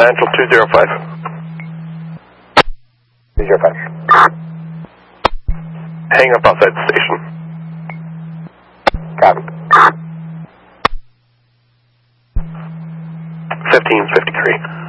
Angel 205. 205. Hang up outside the station. Copy. 1553.